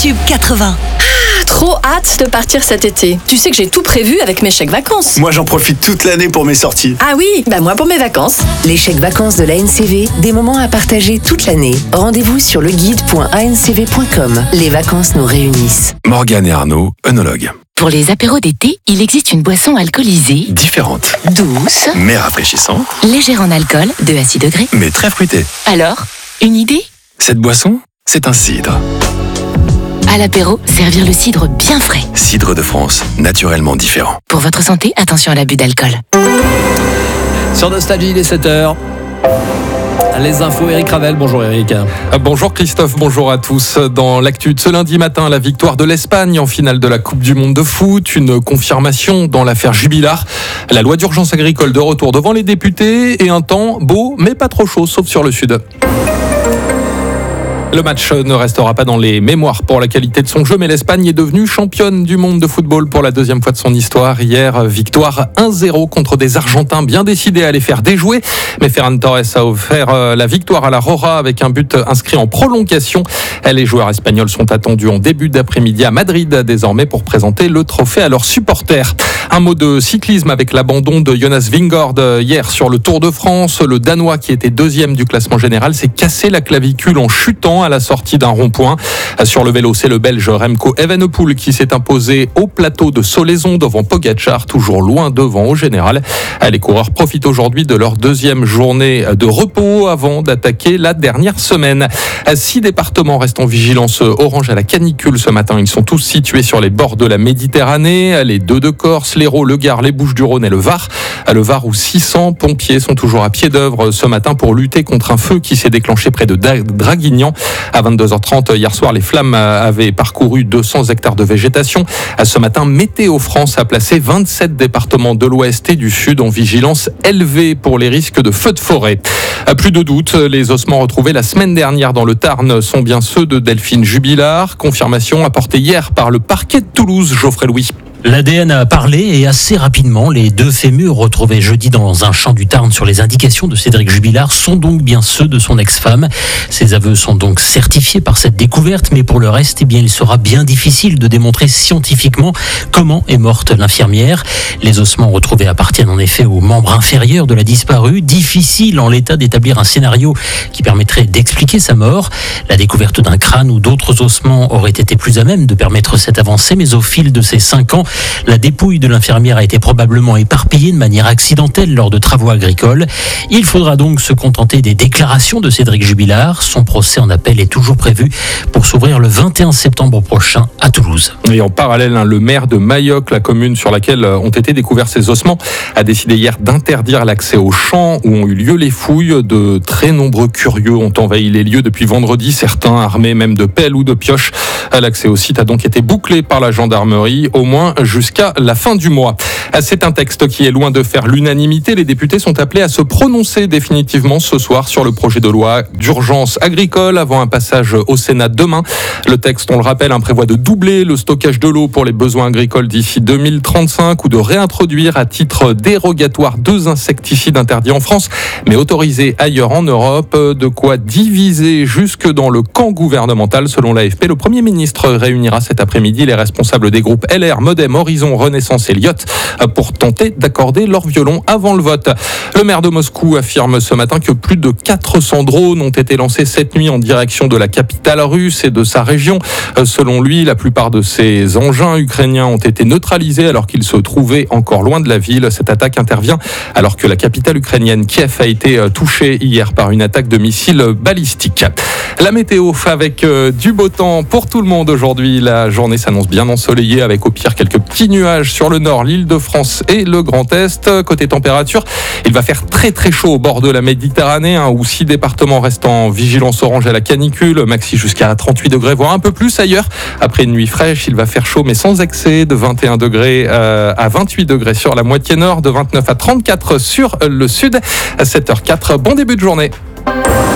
Tube 80. Trop hâte de partir cet été. Tu sais que j'ai tout prévu avec mes chèques vacances. Moi, j'en profite toute l'année pour mes sorties. Ah oui, moi pour mes vacances. Les chèques vacances de l'ANCV, des moments à partager toute l'année. Rendez-vous sur leguide.ancv.com. Les vacances nous réunissent. Morgane et Arnaud, œnologues. Pour les apéros d'été, il existe une boisson alcoolisée, Différentes, douce, mais rafraîchissantes, légère en alcool, 2 à 6 degrés. mais très fruitées. Alors, une idée ? Cette boisson, c'est un cidre. À l'apéro, servir le cidre bien frais. Cidre de France, naturellement différent. Pour votre santé, attention à l'abus d'alcool. Sur Nostalgie, il est 7h. Les infos, Eric Ravel. Bonjour Eric. Bonjour Christophe, bonjour à tous. Dans l'actu de ce lundi matin, la victoire de l'Espagne en finale de la Coupe du Monde de foot, une confirmation dans l'affaire Jubillar, la loi d'urgence agricole de retour devant les députés et un temps beau mais pas trop chaud, sauf sur le sud. Le match ne restera pas dans les mémoires pour la qualité de son jeu, mais l'Espagne est devenue championne du monde de football pour la deuxième fois de son histoire. Hier, victoire 1-0 contre des Argentins bien décidés à les faire déjouer. Mais Ferran Torres a offert la victoire à la Roja avec un but inscrit en prolongation. Les joueurs espagnols sont attendus en début d'après-midi à Madrid désormais pour présenter le trophée à leurs supporters. Un mot de cyclisme avec l'abandon de Jonas Vingegaard hier sur le Tour de France. Le Danois qui était deuxième du classement général s'est cassé la clavicule en chutant à la sortie d'un rond-point. Sur le vélo, c'est le Belge Remco Evenepoel qui s'est imposé au plateau de Solaizon devant Pogačar, toujours loin devant au général. Les coureurs profitent aujourd'hui de leur deuxième journée de repos avant d'attaquer la dernière semaine. 6 départements restent en vigilance orange à la canicule ce matin. Ils sont tous situés sur les bords de la Méditerranée. Les 2 de Corse, l'Hérault, le Gard, les Bouches-du-Rhône et le Var. Le Var où 600 pompiers sont toujours à pied d'œuvre ce matin pour lutter contre un feu qui s'est déclenché près de Draguignan. À 22h30 hier soir, les flammes avaient parcouru 200 hectares de végétation. Ce matin, Météo France a placé 27 départements de l'Ouest et du Sud en vigilance élevée pour les risques de feux de forêt. Plus de doute, les ossements retrouvés la semaine dernière dans le Tarn sont bien ceux de Delphine Jubillar. Confirmation apportée hier par le parquet de Toulouse, Geoffrey Louis. L'ADN a parlé et assez rapidement, les 2 fémurs retrouvés jeudi dans un champ du Tarn sur les indications de Cédric Jubillar sont donc bien ceux de son ex-femme. Ses aveux sont donc certifiés par cette découverte, mais pour le reste, il sera bien difficile de démontrer scientifiquement comment est morte l'infirmière. Les ossements retrouvés appartiennent en effet aux membres inférieurs de la disparue. Difficile en l'état d'établir un scénario qui permettrait d'expliquer sa mort. La découverte d'un crâne ou d'autres ossements aurait été plus à même de permettre cette avancée, mais au fil de ces 5 ans, la dépouille de l'infirmière a été probablement éparpillée de manière accidentelle lors de travaux agricoles. Il faudra donc se contenter des déclarations de Cédric Jubillar. Son procès en appel est toujours prévu pour s'ouvrir le 21 septembre prochain à Toulouse. Et en parallèle, le maire de Mayoc, la commune sur laquelle ont été découverts ces ossements, a décidé hier d'interdire l'accès aux champs où ont eu lieu les fouilles. De très nombreux curieux ont envahi les lieux depuis vendredi, certains armés même de pelles ou de pioches. L'accès au site a donc été bouclé par la gendarmerie, au moins jusqu'à la fin du mois. C'est un texte qui est loin de faire l'unanimité. Les députés sont appelés à se prononcer définitivement ce soir sur le projet de loi d'urgence agricole avant un passage au Sénat demain. Le texte, on le rappelle, prévoit de doubler le stockage de l'eau pour les besoins agricoles d'ici 2035 ou de réintroduire à titre dérogatoire 2 insecticides interdits en France mais autorisés ailleurs en Europe. De quoi diviser jusque dans le camp gouvernemental selon l'AFP. Le Premier ministre réunira cet après-midi les responsables des groupes LR, Modem, Horizon, Renaissance et Lyot pour tenter d'accorder leur violon avant le vote. Le maire de Moscou affirme ce matin que plus de 400 drones ont été lancés cette nuit en direction de la capitale russe et de sa région. Selon lui, la plupart de ces engins ukrainiens ont été neutralisés alors qu'ils se trouvaient encore loin de la ville. Cette attaque intervient alors que la capitale ukrainienne, Kiev, a été touchée hier par une attaque de missiles balistiques. La météo avec du beau temps pour tout le monde aujourd'hui. La journée s'annonce bien ensoleillée avec au pire quelques petits nuages sur le nord, l'Île-de-France et le Grand Est. Côté température, il va faire très très chaud au bord de la Méditerranée où 6 départements restent en vigilance orange à la canicule, maxi jusqu'à 38 degrés, voire un peu plus ailleurs. Après une nuit fraîche, il va faire chaud mais sans excès, de 21 degrés à 28 degrés sur la moitié nord, de 29 à 34 sur le sud. À 7h04, bon début de journée.